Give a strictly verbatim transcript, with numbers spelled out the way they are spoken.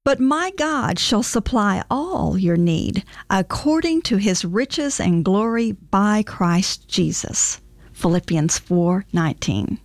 But my God shall supply all your need according to his riches and glory by Christ Jesus. Philippians four nineteen.